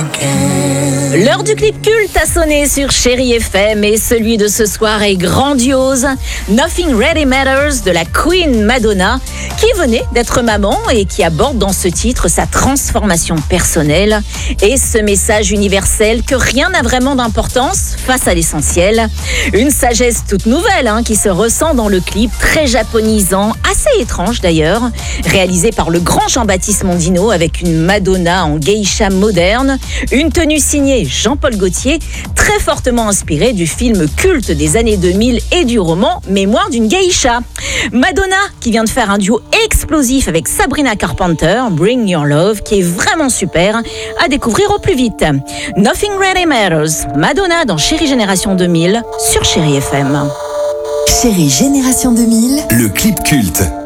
L'heure du clip culte a sonné sur Chérie FM et celui de ce soir est grandiose. Nothing Really Matters de la Queen Madonna, qui venait d'être maman et qui aborde dans ce titre sa transformation personnelle et ce message universel que rien n'a vraiment d'importance face à l'essentiel. Une sagesse toute nouvelle qui se ressent dans le clip très japonisant, assez étrange d'ailleurs, réalisé par le grand Jean-Baptiste Mondino avec une Madonna en geisha moderne, une tenue signée Jean-Paul Gaultier, très fortement inspirée du film culte des années 2000 et du roman Mémoire d'une geisha. Madonna qui vient de faire un duo explosif avec Sabrina Carpenter, Bring Your Love, qui est vraiment super, à découvrir au plus vite. Nothing Really Matters, Madonna dans Chérie Génération 2000 sur Chérie FM. Chérie Génération 2000, le clip culte.